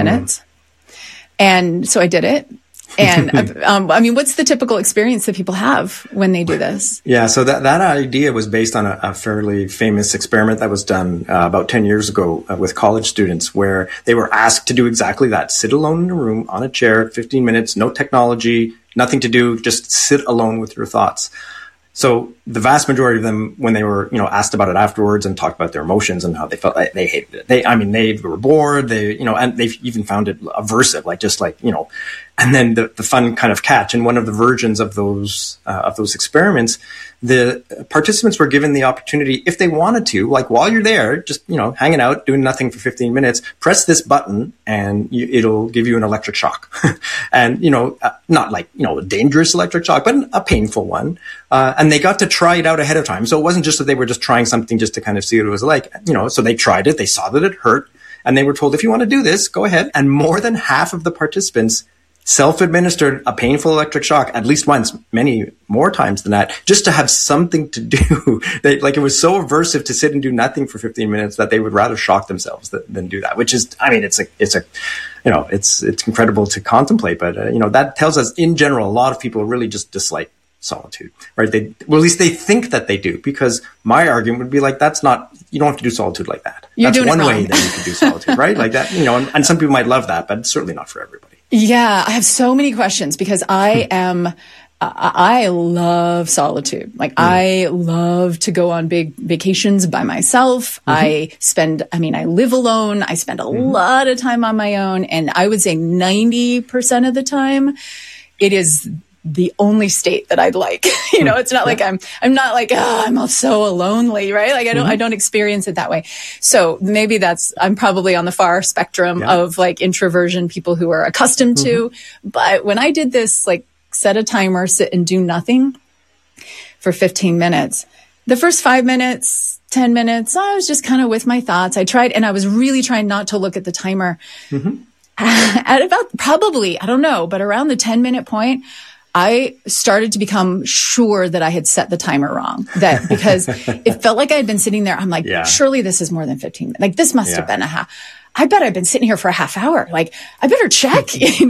minutes. And so I did it. And what's the typical experience that people have when they do this? Yeah, so that idea was based on a fairly famous experiment that was done about 10 years ago with college students, where they were asked to do exactly that: sit alone in a room on a chair, 15 minutes, no technology, nothing to do, just sit alone with your thoughts. So the vast majority of them, when they were, asked about it afterwards and talked about their emotions and how they felt, they hated it. They were bored. And they even found it aversive, and then the fun kind of catch. In one of the versions of those experiments, the participants were given the opportunity, if they wanted to, like while you're there, just, hanging out, doing nothing for 15 minutes, press this button and it'll give you an electric shock. And, not like, a dangerous electric shock, but a painful one. And they got to try it out ahead of time. So it wasn't just that they were just trying something just to kind of see what it was like, so they tried it. They saw that it hurt and they were told, if you want to do this, go ahead. And more than half of the participants self-administered a painful electric shock at least once, many more times than that, just to have something to do. It was so aversive to sit and do nothing for 15 minutes that they would rather shock themselves than do that, which is, it's incredible to contemplate. But, that tells us in general, a lot of people really just dislike solitude, right? At least they think that they do, because my argument would be like, you don't have to do solitude like that. That's one way that you can do solitude, right? Like that, and some people might love that, but it's certainly not for everybody. Yeah, I have so many questions because I love solitude. I love to go on big vacations by myself. I live alone. I spend a lot of time on my own. And I would say 90% of the time, it is the only state that I'd like. It's not like I'm not like, I'm so lonely, right? Like I don't experience it that way. So maybe I'm probably on the far spectrum of like introversion, people who are accustomed to. But when I did this, like set a timer, sit and do nothing for 15 minutes, the first 5 minutes, 10 minutes, I was just kind of with my thoughts. I tried, and I was really trying not to look at the timer at about probably, I don't know, but around the 10-minute point, I started to become sure that I had set the timer wrong, because it felt like I had been sitting there. I'm like, surely this is more than 15 minutes. Like this must have been I bet I've been sitting here for a half hour. Like I better check,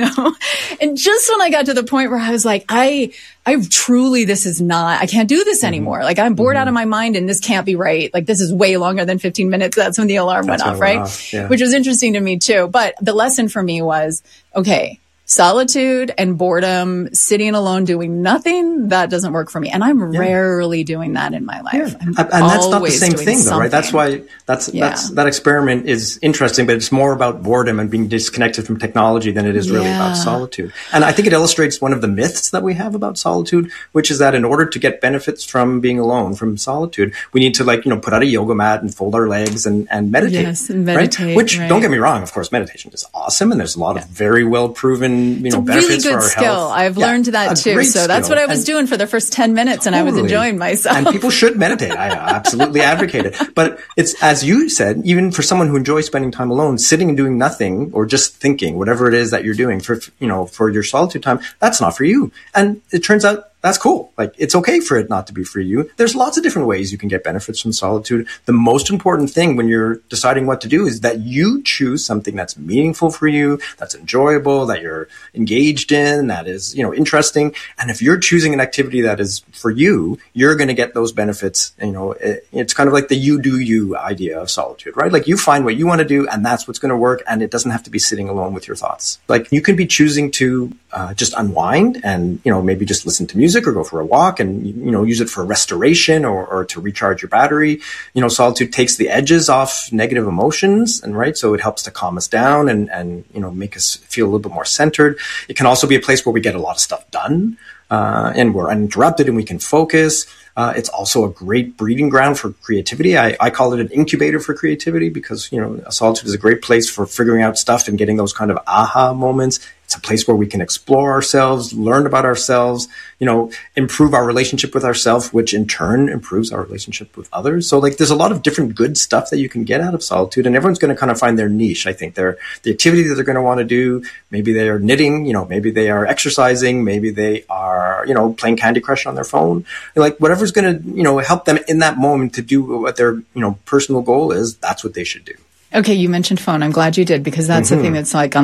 And just when I got to the point where I was like, I truly, I can't do this anymore. Like I'm bored out of my mind and this can't be right. Like this is way longer than 15 minutes. That's when the alarm went off, right? Which was interesting to me too. But the lesson for me was, okay, solitude and boredom, sitting alone, doing nothing, that doesn't work for me. And I'm rarely doing that in my life. Yeah. And that's not the same thing though, right? That's why that experiment is interesting, but it's more about boredom and being disconnected from technology than it is really about solitude. And I think it illustrates one of the myths that we have about solitude, which is that in order to get benefits from being alone, from solitude, we need to put out a yoga mat and fold our legs and meditate. Yes, and meditate. Right? Which, don't get me wrong, of course, meditation is awesome. And there's a lot of very well proven it's a really good skill. I've learned that too. So that's what I was doing for the first 10 minutes and I was enjoying myself. And people should meditate. I absolutely advocate it. But it's, as you said, even for someone who enjoys spending time alone, sitting and doing nothing or just thinking, whatever it is that you're doing for your solitude time, that's not for you. And it turns out that's cool. Like it's okay for it not to be for you. There's lots of different ways you can get benefits from solitude. The most important thing when you're deciding what to do is that you choose something that's meaningful for you, that's enjoyable, that you're engaged in, that is, interesting. And if you're choosing an activity that is for you, you're going to get those benefits. It's kind of like the you do you idea of solitude, right? Like you find what you want to do and that's what's going to work. And it doesn't have to be sitting alone with your thoughts. Like you could be choosing to just unwind and, maybe just listen to music or go for a walk and, use it for restoration or to recharge your battery. Solitude takes the edges off negative emotions and right. So it helps to calm us down and make us feel a little bit more centered. It can also be a place where we get a lot of stuff done, and we're uninterrupted and we can focus. It's also a great breeding ground for creativity. I call it an incubator for creativity because, solitude is a great place for figuring out stuff and getting those kind of aha moments. It's a place where we can explore ourselves, learn about ourselves, improve our relationship with ourselves, which in turn improves our relationship with others. So there's a lot of different good stuff that you can get out of solitude and everyone's going to kind of find their niche. I think the activity that they're going to want to do, maybe they are knitting, maybe they are exercising, maybe they are, playing Candy Crush on their phone, whatever's going to, help them in that moment to do what their, personal goal is. That's what they should do. Okay. You mentioned phone. I'm glad you did because that's the thing that's on